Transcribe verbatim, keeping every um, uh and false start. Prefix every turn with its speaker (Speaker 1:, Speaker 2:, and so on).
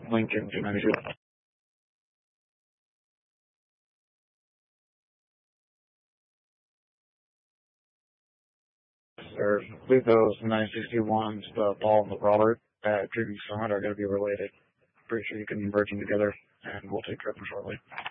Speaker 1: Lincoln two ninety-two. Or I believe those nine sixty-ones, the Paul and the Robert at Dreaming Summit are going to be related. Pretty sure you can merge them together, and we'll take care of them shortly.